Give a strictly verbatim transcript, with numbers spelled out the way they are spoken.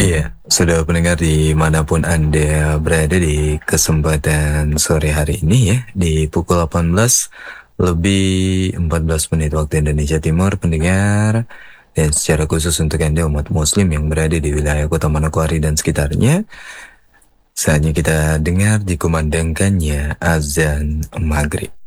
Iya, sudah pendengar dimanapun Anda berada di kesempatan sore hari ini ya, di pukul delapan belas lebih empat belas menit waktu Indonesia Timur, pendengar, dan secara khusus untuk Anda umat muslim yang berada di wilayah Kota Manokwari dan sekitarnya, saatnya kita dengar dikumandangkannya azan maghrib.